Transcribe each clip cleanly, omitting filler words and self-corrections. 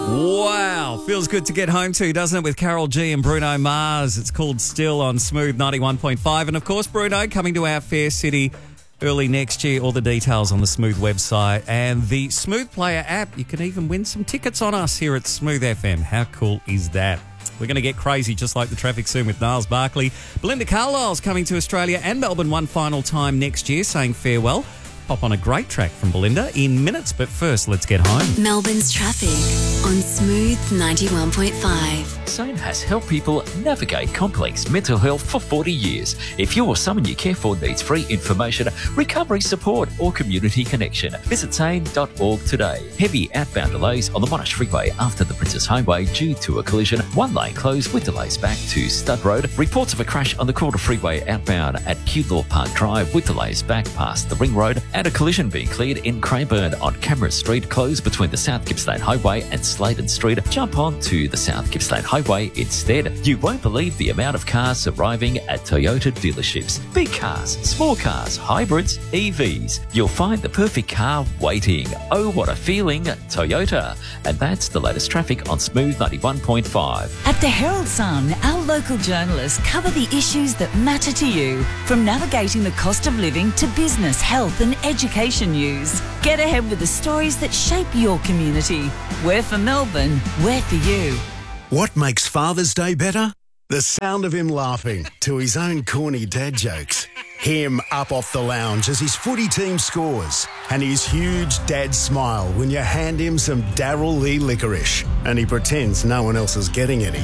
Wow, feels good to get home to, doesn't it, with Carol G and Bruno Mars. It's called Still on Smooth 91.5. And, of course, Bruno coming to our fair city early next year. All the details on the Smooth website and the Smooth Player app. You can even win some tickets on us here at Smooth FM. How cool is that? We're going to get crazy just like the traffic soon with Niles Barkley. Belinda Carlisle's coming to Australia and Melbourne one final time next year, saying farewell. Pop on a great track from Belinda in minutes, but first, let's get home. Melbourne's traffic on Smooth 91.5. Zone has helped people navigate complex mental health for 40 years. If you or someone you care for needs free information, recovery support or community connection, visit zane.org today. Heavy outbound delays on the Monash Freeway after the Princess Highway due to a collision. One lane closed with delays back to Stud Road. Reports of a crash on the Calder Freeway outbound at Keilor Park Drive with delays back past the Ring Road. And a collision being cleared in Craburn on Cameron Street, closed between the South Gippsland Highway and Sladen Street. Jump on to the South Gippsland Highway instead. You won't believe the amount of cars arriving at Toyota dealerships. Big cars, small cars, hybrids, EVs. You'll find the perfect car waiting. Oh, what a feeling, Toyota. And that's the latest traffic on Smooth 91.5. At the Herald Sun, our local journalists cover the issues that matter to you, from navigating the cost of living to business, health and education news. Get ahead with the stories that shape your community. We're for Melbourne, we're for you. What makes Father's Day better? The sound of him laughing to his own corny dad jokes. Him up off the lounge as his footy team scores. And his huge dad smile when you hand him some Darryl Lee licorice. And he pretends no one else is getting any.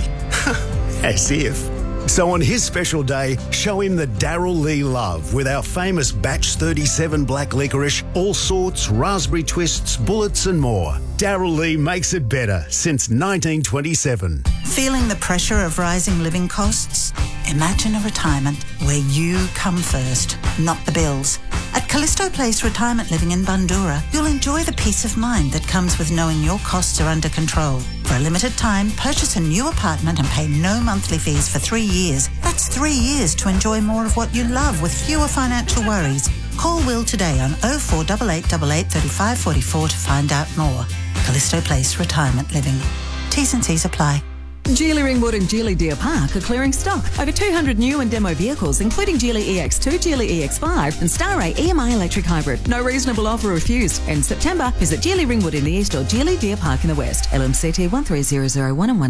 As if. So on his special day, show him the Darryl Lee love with our famous Batch 37 black licorice, all sorts, raspberry twists, bullets and more. Darryl Lee makes it better since 1927. Feeling the pressure of rising living costs? Imagine a retirement where you come first, not the bills. At Callisto Place Retirement Living in Bundoora, you'll enjoy the peace of mind that comes with knowing your costs are under control. For a limited time, purchase a new apartment and pay no monthly fees for 3 years. That's 3 years to enjoy more of what you love with fewer financial worries. Call Will today on 048888 3544 to find out more. Callisto Place Retirement Living. T's and C's apply. Geely Ringwood and Geely Deer Park are clearing stock. Over 200 new and demo vehicles, including Geely EX2, Geely EX5 and Star-Ray EMI Electric Hybrid. No reasonable offer refused. In September, visit Geely Ringwood in the east or Geely Deer Park in the west. LMCT 13001 and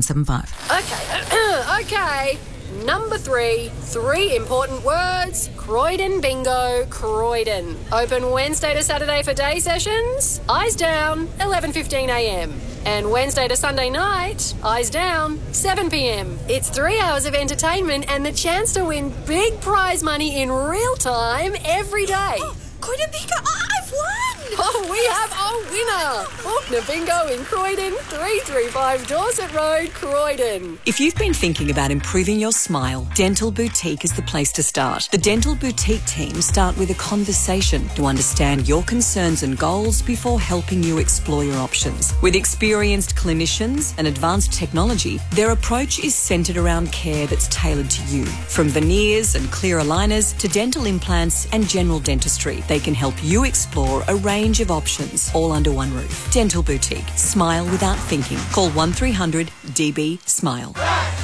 175. Okay. Number 3, 3 important words. Croydon Bingo, Croydon. Open Wednesday to Saturday for day sessions. Eyes down, 11:15am. And Wednesday to Sunday night, eyes down, 7pm. It's 3 hours of entertainment and the chance to win big prize money in real time every day. Oh, Croydon Bingo, I've won! Oh, we have a winner! Faulkner Bingo in Croydon, 335 Dorset Road, Croydon. If you've been thinking about improving your smile, Dental Boutique is the place to start. The Dental Boutique team start with a conversation to understand your concerns and goals before helping you explore your options. With experienced clinicians and advanced technology, their approach is centred around care that's tailored to you. From veneers and clear aligners to dental implants and general dentistry, they can help you explore a range of options, all under one roof. Dental Boutique. Smile without thinking. Call 1300 DB Smile.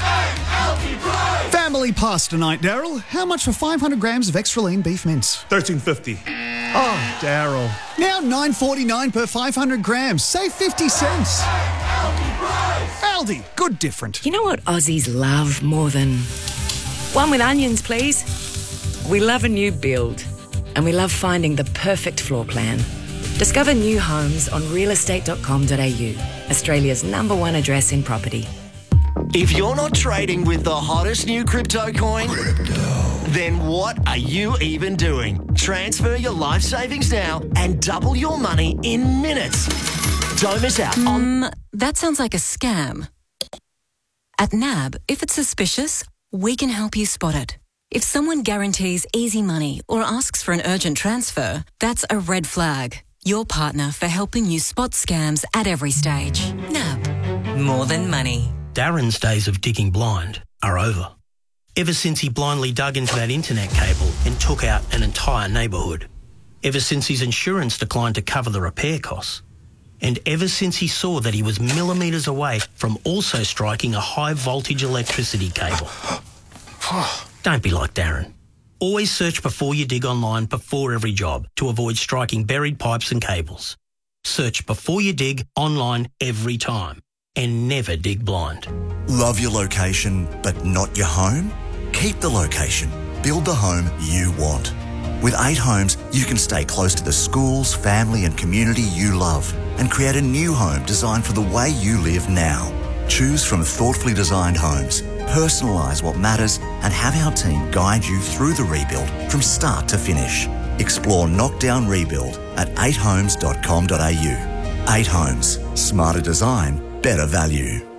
Family pasta night, Daryl. How much for 500 grams of extra lean beef mince? $13.50. Oh, Daryl. Now $9.49 per 500 grams. Save 50 cents. Aldi. Good different. You know what Aussies love more than... One with onions, please. We love a new build. And we love finding the perfect floor plan. Discover new homes on realestate.com.au, Australia's #1 address in property. If you're not trading with the hottest new crypto coin, then what are you even doing? Transfer your life savings now and double your money in minutes. Don't miss out on... That sounds like a scam. At NAB, if it's suspicious, we can help you spot it. If someone guarantees easy money or asks for an urgent transfer, that's a red flag. Your partner for helping you spot scams at every stage. NAB. More than money. Darren's days of digging blind are over. Ever since he blindly dug into that internet cable and took out an entire neighbourhood. Ever since his insurance declined to cover the repair costs. And ever since he saw that he was millimetres away from also striking a high voltage electricity cable. Don't be like Darren. Always search before you dig online before every job to avoid striking buried pipes and cables. Search before you dig online every time and never dig blind. Love your location but not your home? Keep the location. Build the home you want. With 8 Homes, you can stay close to the schools, family and community you love and create a new home designed for the way you live now. Choose from thoughtfully designed homes, personalise what matters and have our team guide you through the rebuild from start to finish. Explore Knockdown Rebuild at 8homes.com.au. 8 Homes. Smarter design, better value.